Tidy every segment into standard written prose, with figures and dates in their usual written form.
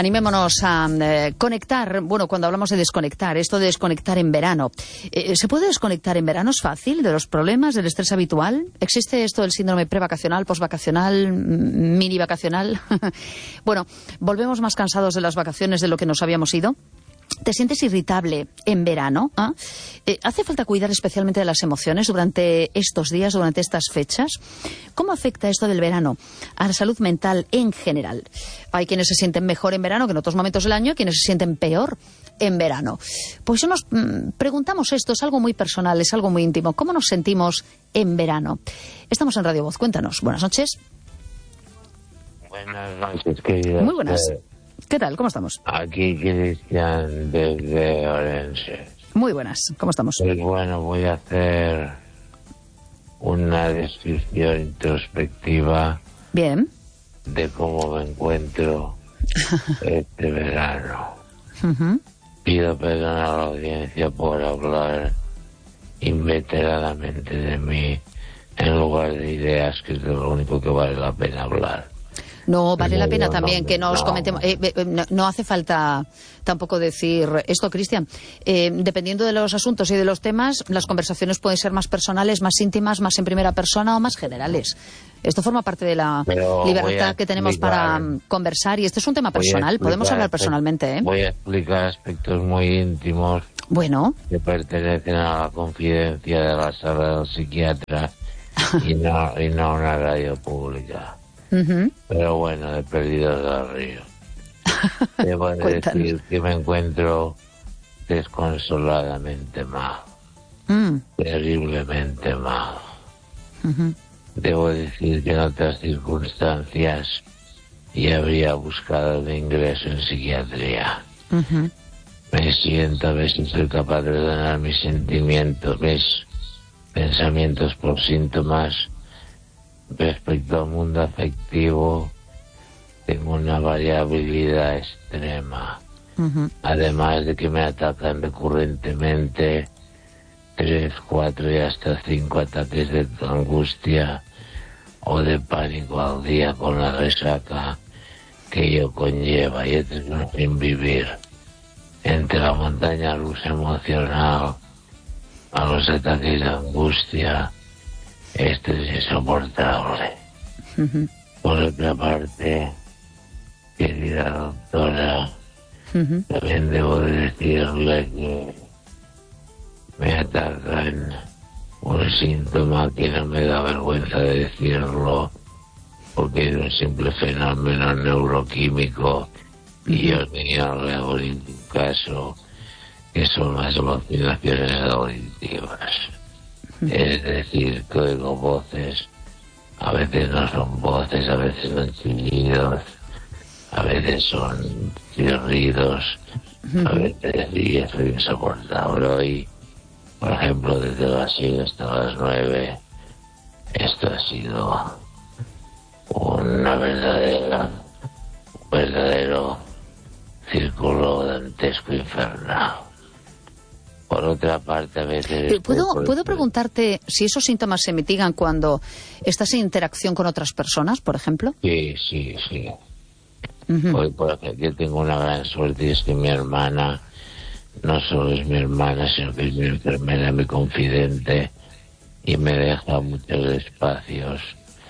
Animémonos a conectar. Bueno, cuando hablamos de desconectar, esto de desconectar en verano. ¿Se puede desconectar en verano? ¿Es fácil de los problemas, del estrés habitual? ¿Existe esto del síndrome prevacacional, posvacacional, mini vacacional? Bueno, volvemos más cansados de las vacaciones de lo que nos habíamos ido. ¿Te sientes irritable en verano? ¿Hace falta cuidar especialmente de las emociones durante estos días, durante estas fechas? ¿Cómo afecta esto del verano a la salud mental en general? Hay quienes se sienten mejor en verano que en otros momentos del año, quienes se sienten peor en verano. Pues nos preguntamos esto, es algo muy personal, es algo muy íntimo. ¿Cómo nos sentimos en verano? Estamos en Radio Voz, cuéntanos. Buenas noches. Buenas noches, querida. Muy buenas. ¿Qué tal? ¿Cómo estamos? Aquí Cristian desde Orense. Muy buenas. ¿Cómo estamos? Pues bueno, voy a hacer una descripción introspectiva. Bien. De cómo me encuentro este verano. Pido perdón a la audiencia por hablar inveteradamente de mí en lugar de ideas, que es de lo único que vale la pena hablar. No, vale la pena también que nos comentemos. No hace falta tampoco decir esto, Cristian. Dependiendo de los asuntos y de los temas, las conversaciones pueden ser más personales, más íntimas, más en primera persona o más generales. Esto forma parte de la libertad que tenemos para conversar, y este es un tema personal. Podemos hablar personalmente, ¿eh? Voy a explicar aspectos muy íntimos. Bueno. Que pertenecen a la confidencia de la sala del psiquiatra y no a una radio pública. Pero bueno, he perdido el río. Debo decir que me encuentro desconsoladamente mal. Terriblemente mal. Debo decir que en otras circunstancias ya habría buscado el ingreso en psiquiatría. Me siento a ver si soy capaz de ordenar mis sentimientos, mis pensamientos por síntomas. Respecto al mundo afectivo, tengo una variabilidad extrema. Además de que me atacan recurrentemente 3, 4 y hasta 5 ataques de angustia o de pánico al día, con la resaca que ello conlleva, y este es un sin vivir. Entre la montaña rusa emocional a los ataques de angustia, esto es insoportable. Por otra parte, querida doctora, también debo decirle que me atacan un síntoma que no me da vergüenza de decirlo, porque es un simple fenómeno neuroquímico, y yo tenía un caso, que son las alucinaciones auditivas. Es decir, que oigo voces, a veces no son voces, a veces son chillidos, a veces son chirridos, a veces sí, eso es insoportable. Hoy, por ejemplo, desde las 6 hasta las 9, esto ha sido un verdadero círculo dantesco infernal. Por otra parte, a veces... ¿Puedo preguntarte si esos síntomas se mitigan cuando estás en interacción con otras personas, por ejemplo? Sí. Hoy, por ejemplo, yo tengo una gran suerte, y es que mi hermana no solo es mi hermana, sino que es mi enfermera, mi confidente, y me deja muchos espacios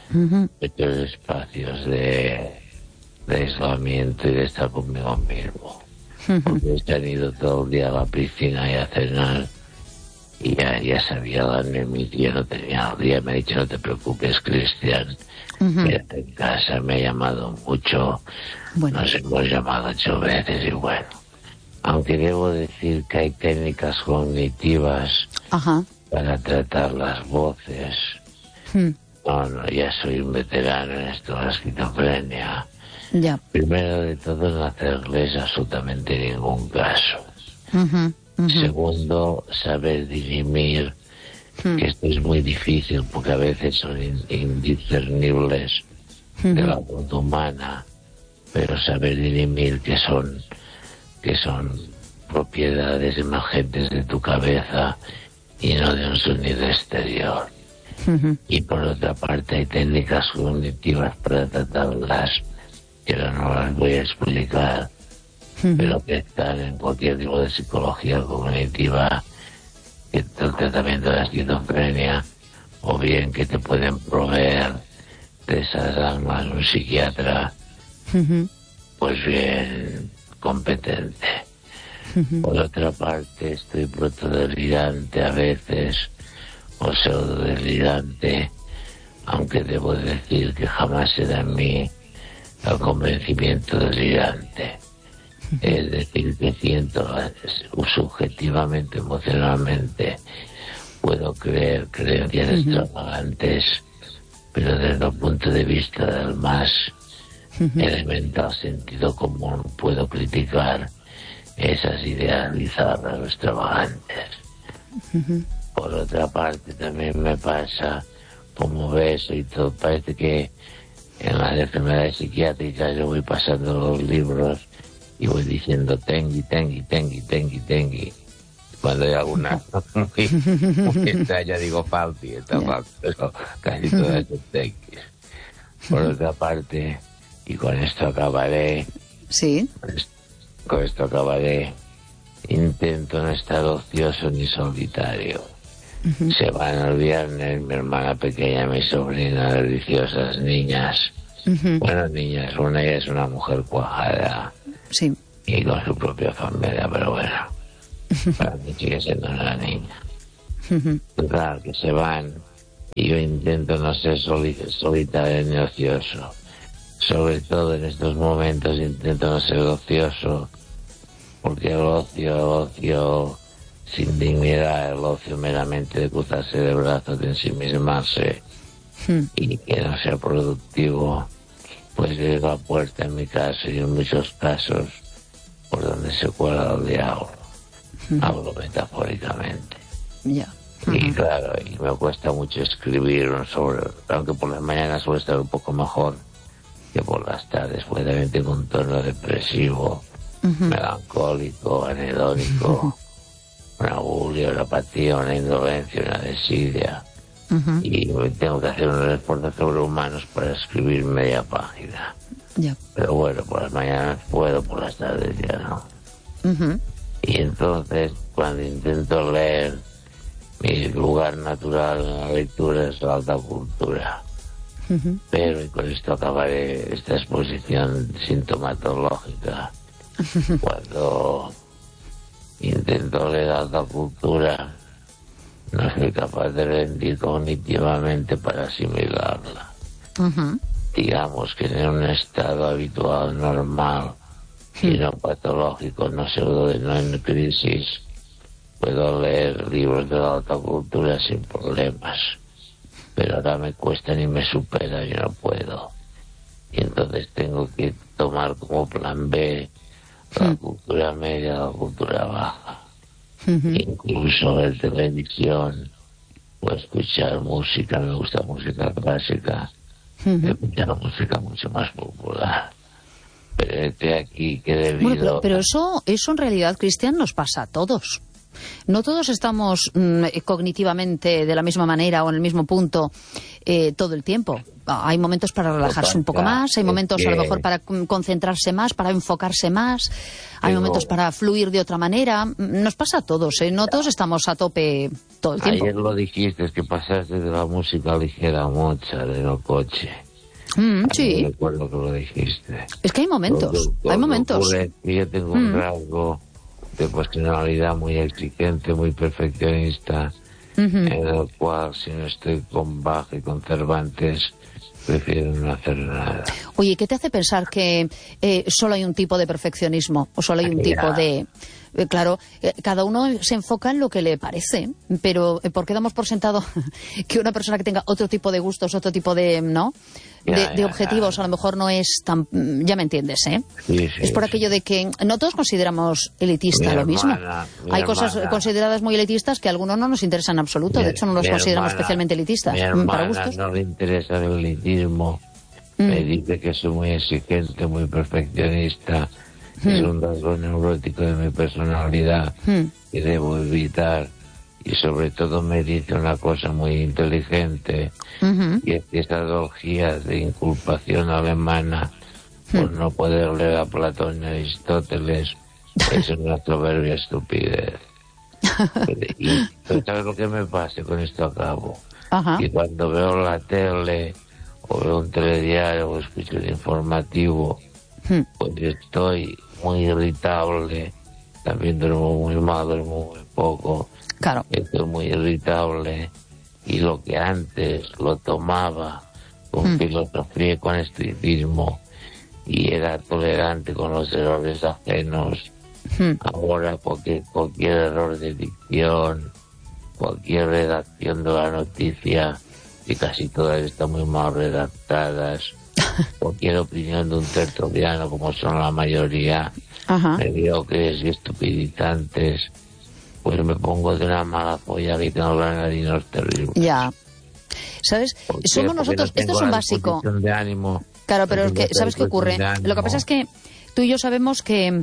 de aislamiento y de estar conmigo mismo. Porque he ido todo el día a la piscina y a cenar, y ya sabía darme mi día, no tenía el día. Me ha dicho: no te preocupes, Cristian, quédate en casa. Me ha llamado mucho, nos hemos llamado 8 veces, y bueno, aunque debo decir que hay técnicas cognitivas para tratar las voces. No, ya soy un veterano en esto de la esquizofrenia. Ya. Primero de todo, no hacerles absolutamente ningún caso. Segundo, saber dirimir, que esto es muy difícil porque a veces son indiscernibles de la voz humana, pero saber dirimir que son propiedades emergentes de tu cabeza y no de un sonido exterior. Y por otra parte, hay técnicas cognitivas para tratarlas, que no las voy a explicar, pero que están en cualquier tipo de psicología cognitiva, que el tratamiento de la esquizofrenia, o bien que te pueden proveer de esas almas un psiquiatra, pues bien competente. Por otra parte, estoy protodelirante a veces, o pseudodelirante, aunque debo decir que jamás se da en mí el convencimiento delirante. Es decir, que siento subjetivamente, emocionalmente, puedo creer creencias extravagantes, pero desde el punto de vista del más elemental sentido común puedo criticar esas ideas bizarras o extravagantes. Por otra parte, también me pasa, como ves, y todo, parece que en las enfermedades psiquiátricas yo voy pasando los libros y voy diciendo tengui. Cuando hay alguna muy extraña digo falti, pero casi todas son tenguis. Por otra parte, y con esto acabaré, sí, con esto acabaré, intento no estar ocioso ni solitario. Se van el viernes mi hermana pequeña, mi sobrina, deliciosas niñas. Bueno, niñas, una ella es una mujer cuajada, sí, y con su propia familia, pero bueno, para mí sigue siendo una niña. Claro, que se van y yo intento no ser solitario ni ocioso. Sobre todo en estos momentos intento no ser ocioso, porque el ocio sin dignidad, el ocio meramente de cruzarse de brazos, de ensimismarse y que no sea productivo, pues es la puerta en mi caso y en muchos casos por donde se cuela el diablo. Hablo metafóricamente. Y claro, y me cuesta mucho escribir aunque por las mañanas suele estar un poco mejor que por las tardes, porque también tengo un tono depresivo, melancólico, anedónico, una bulia, una apatía, una indolencia, una desidia. Y tengo que hacer unos esfuerzos sobrehumanos para escribir media página. Pero bueno, por las mañanas puedo, por las tardes ya no. Y entonces, cuando intento leer, mi lugar natural en la lectura es la alta cultura. Pero, y con esto acabaré esta exposición sintomatológica, cuando intento leer alta cultura, no soy capaz de rendir cognitivamente para asimilarla. Digamos que en un estado habitual, normal, y no patológico, no en crisis, puedo leer libros de la alta cultura sin problemas. Pero ahora me cuestan y me supera, yo no puedo. Y entonces tengo que tomar como plan B la cultura media, la cultura baja. Incluso ver televisión o escuchar música, me gusta música clásica, escuchar música mucho más popular. Pero aquí que debido... Bueno, pero eso en realidad, Cristian, nos pasa a todos. No todos estamos cognitivamente de la misma manera o en el mismo punto todo el tiempo. Hay momentos para relajarse un poco más, hay momentos a lo mejor para concentrarse más, para enfocarse más, hay momentos para fluir de otra manera. Nos pasa a todos, no todos estamos a tope todo el tiempo. Ayer lo dijiste, que pasaste de la música ligera a Mozart en el coche. Sí. No recuerdo que lo dijiste. Es que hay momentos, hay momentos. Yo tengo un rasgo de personalidad muy exigente, muy perfeccionista, en el cual si no estoy con Bach y con Cervantes, prefiero no hacer nada. Oye, ¿qué te hace pensar que solo hay un tipo de perfeccionismo o solo hay un tipo de... Claro, cada uno se enfoca en lo que le parece, pero ¿por qué damos por sentado que una persona que tenga otro tipo de gustos, otro tipo de, ¿no? de objetivos, a lo mejor no es tan... Ya me entiendes, ¿eh? Sí, es por aquello de que no todos consideramos elitista lo mismo. Hay cosas consideradas muy elitistas que a algunos no nos interesan en absoluto. De hecho, no los consideramos especialmente elitistas. Mi hermana para gustos. No le interesa el elitismo. Me dice que soy muy exigente, muy perfeccionista. Es un rasgo neurótico de mi personalidad que debo evitar. Y sobre todo me dice una cosa muy inteligente, y es que esas orgías de inculpación alemana por no poder leer a Platón y a Aristóteles. Es una soberbia estupidez. Y ¿sabes lo que me pasa? Con esto acabo. Ajá. Y cuando veo la tele, o veo un telediario, o escucho el informativo, pues estoy muy irritable. También duermo muy mal, duermo muy poco. Claro. Estoy muy irritable. Y lo que antes lo tomaba con filosofía y con estoicismo, y era tolerante con los errores ajenos, ahora cualquier error de dicción, cualquier redacción de la noticia, que casi todas están muy mal redactadas, cualquier opinión de un tertuliano, como son la mayoría, mediocres y estupidizantes, pues me pongo de una mala polla que tengo la nariz terrible. Ya. ¿Sabes? Somos nosotros, no esto es un básico. De ánimo, claro, pero es que, ¿sabes qué ocurre? Lo que pasa es que tú y yo sabemos que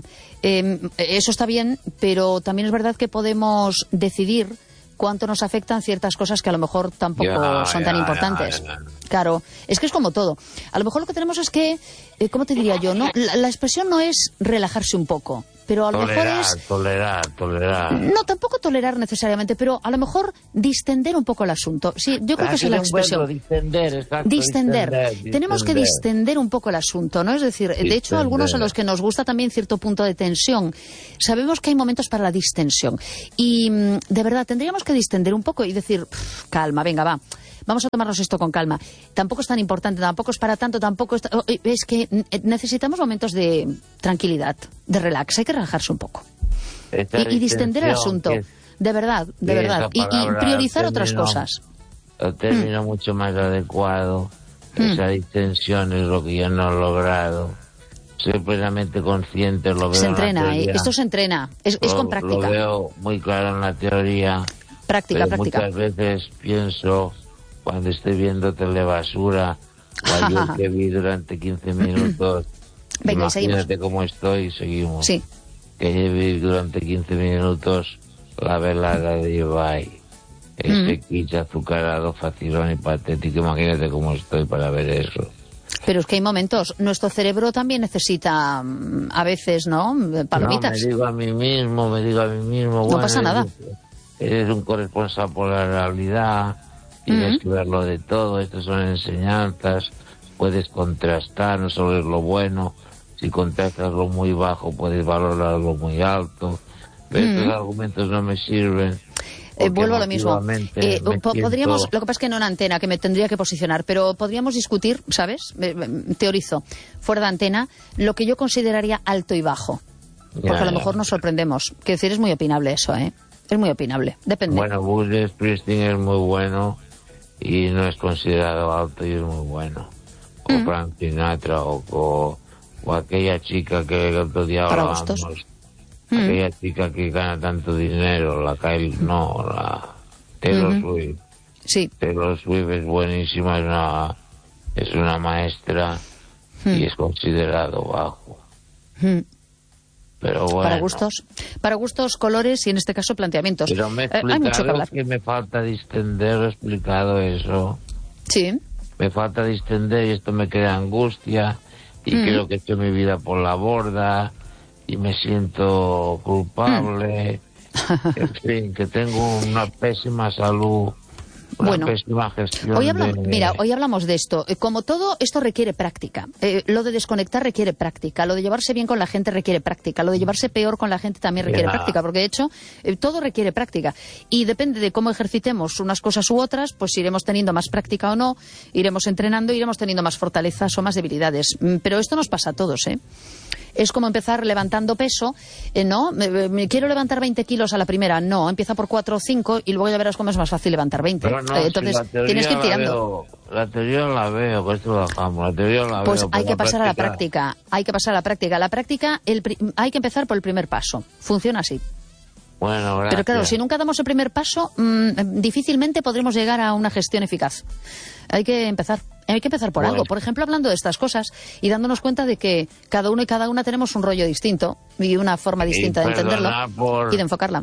eso está bien, pero también es verdad que podemos decidir cuánto nos afectan ciertas cosas que a lo mejor tampoco son tan importantes. Claro, es que es como todo. A lo mejor lo que tenemos es que, ¿cómo te diría yo? ¿No? La expresión no es relajarse un poco, pero a lo mejor es... Tolerar. No, tampoco tolerar necesariamente, pero a lo mejor distender un poco el asunto. Sí, yo creo que esa es la expresión. Distender. Tenemos que distender un poco el asunto, ¿no? Es decir, de hecho, algunos a los que nos gusta también cierto punto de tensión, sabemos que hay momentos para la distensión. Y de verdad, tendríamos que distender un poco y decir, calma, venga, va. Vamos a tomarnos esto con calma. Tampoco es tan importante, tampoco es para tanto, tampoco es... Es que necesitamos momentos de tranquilidad, de relax. Hay que relajarse un poco. Y distender el asunto. De verdad. Y priorizar otras cosas. El término mucho más adecuado. Esa distensión es lo que yo no he logrado. Soy plenamente consciente, lo veo. Se entrena, esto se entrena. Es con práctica. Lo veo muy claro en la teoría. Práctica. Muchas veces pienso, cuando estoy viendo telebasura, o ayer que vi durante 15 minutos, venga, imagínate cómo estoy, seguimos. Sí. Que vi durante 15 minutos la velada de Ibai. Ese kitsch azucarado, facilón y patético, imagínate cómo estoy para ver eso. Pero es que hay momentos, nuestro cerebro también necesita a veces, ¿no? Palomitas. No, me digo a mí mismo, no bueno, pasa nada. Eres un corresponsal por la realidad, tienes que verlo de todo, estas son enseñanzas, puedes contrastar, no solo es lo bueno, si contrastas lo muy bajo puedes valorar lo muy alto, pero estos argumentos no me sirven. Vuelvo a lo mismo. Podríamos, lo que pasa es que no en antena, que me tendría que posicionar, pero podríamos discutir, ¿sabes? Teorizo, fuera de antena, lo que yo consideraría alto y bajo. Porque a lo mejor nos sorprendemos. Quiero decir, es muy opinable eso, ¿eh? Es muy opinable, depende. Bueno, Bruce Springsteen es muy bueno y no es considerado alto y es muy bueno. O Frank Sinatra o aquella chica que el otro día hablábamos. Aquella chica que gana tanto dinero, la Taylor Swift. Sí. Taylor Swift es buenísima, es una maestra y es considerado bajo. Pero bueno. Para gustos, colores y en este caso planteamientos. Pero me he explicado, hay mucho que hablar. Que me falta distender, he explicado eso. Sí. Me falta distender y esto me crea angustia y creo que estoy mi vida por la borda y me siento culpable. En fin, que tengo una pésima salud. Una pésima gestión. Hoy hablamos de esto. Como todo, esto requiere práctica. Lo de desconectar requiere práctica. Lo de llevarse bien con la gente requiere práctica. Lo de llevarse peor con la gente también requiere práctica. Porque, de hecho, todo requiere práctica. Y depende de cómo ejercitemos unas cosas u otras, pues iremos teniendo más práctica o no, iremos entrenando, iremos teniendo más fortalezas o más debilidades. Pero esto nos pasa a todos, ¿eh? Es como empezar levantando peso, ¿no? Quiero levantar 20 kilos a la primera. No, empieza por 4 o 5 y luego ya verás cómo es más fácil levantar 20. Entonces, tienes que ir tirando. La teoría la veo, por esto lo dejamos. La teoría la veo. Pues hay que pasar a la práctica. Hay que pasar a la práctica. La práctica, hay que empezar por el primer paso. Funciona así. Bueno, gracias. Pero claro, si nunca damos el primer paso, difícilmente podremos llegar a una gestión eficaz. Hay que empezar. Hay que empezar por algo. Por ejemplo, hablando de estas cosas y dándonos cuenta de que cada uno y cada una tenemos un rollo distinto y una forma distinta de entenderlo y de enfocarla.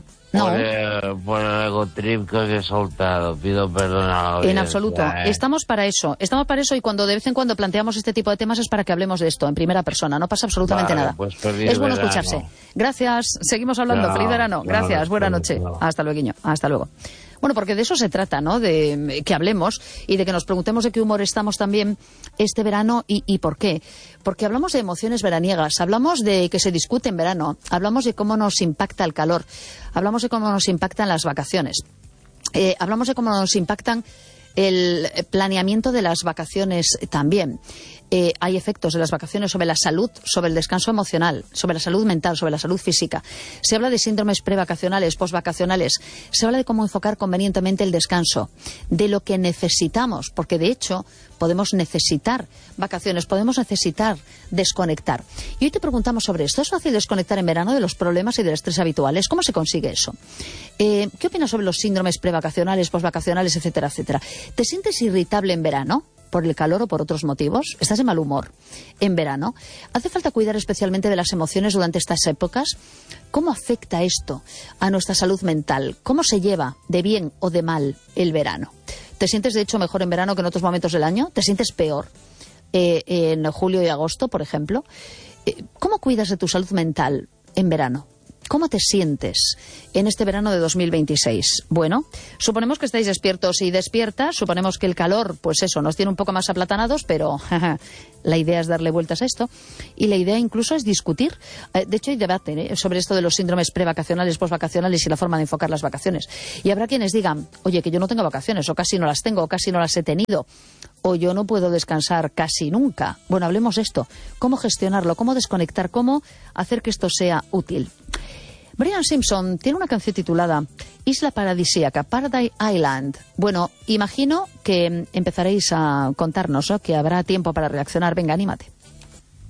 Por el ego trip que os he soltado. Pido perdón a la audiencia. En absoluto. Estamos para eso. Y cuando de vez en cuando planteamos este tipo de temas es para que hablemos de esto en primera persona. No pasa absolutamente nada. Pues es bueno escucharse. Gracias. Seguimos hablando. Feliz verano. Gracias. Buena noche. Hasta luego. Hasta luego. Bueno, porque de eso se trata, ¿no? De que hablemos y de que nos preguntemos de qué humor estamos también este verano y por qué. Porque hablamos de emociones veraniegas, hablamos de que se discute en verano, hablamos de cómo nos impacta el calor, hablamos de cómo nos impactan las vacaciones, hablamos de cómo nos impactan el planeamiento de las vacaciones también. Hay efectos de las vacaciones sobre la salud, sobre el descanso emocional, sobre la salud mental, sobre la salud física. Se habla de síndromes prevacacionales, posvacacionales. Se habla de cómo enfocar convenientemente el descanso, de lo que necesitamos, porque de hecho podemos necesitar vacaciones, podemos necesitar desconectar. Y hoy te preguntamos sobre esto. ¿Es fácil desconectar en verano de los problemas y del estrés habituales? ¿Cómo se consigue eso? ¿Qué opinas sobre los síndromes prevacacionales, posvacacionales, etcétera, etcétera? ¿Te sientes irritable en verano? ¿Por el calor o por otros motivos? ¿Estás de mal humor en verano? ¿Hace falta cuidar especialmente de las emociones durante estas épocas? ¿Cómo afecta esto a nuestra salud mental? ¿Cómo se lleva de bien o de mal el verano? ¿Te sientes de hecho mejor en verano que en otros momentos del año? ¿Te sientes peor en julio y agosto, por ejemplo? ¿Cómo cuidas de tu salud mental en verano? ¿Cómo te sientes en este verano de 2026? Bueno, suponemos que estáis despiertos y despiertas, suponemos que el calor, pues eso, nos tiene un poco más aplatanados, pero la idea es darle vueltas a esto y la idea incluso es discutir. De hecho, hay debate sobre esto de los síndromes prevacacionales, posvacacionales y la forma de enfocar las vacaciones. Y habrá quienes digan, oye, que yo no tengo vacaciones, o casi no las tengo, o casi no las he tenido, o yo no puedo descansar casi nunca. Bueno, hablemos de esto. ¿Cómo gestionarlo? ¿Cómo desconectar? ¿Cómo hacer que esto sea útil? Brian Simpson tiene una canción titulada Isla Paradisíaca, Paradise Island. Bueno, imagino que empezaréis a contarnos, ¿no?, que habrá tiempo para reaccionar. Venga, anímate.